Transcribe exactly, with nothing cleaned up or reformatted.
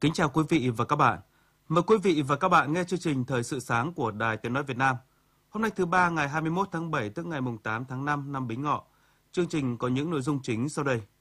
Kính chào quý vị và các bạn. Mời quý vị và các bạn nghe chương trình Thời sự sáng của Đài Tiếng nói Việt Nam. Hôm nay thứ ba ngày hai mươi mốt tháng bảy tức ngày mùng tám tháng năm năm Bính Ngọ. Chương trình có những nội dung chính sau đây.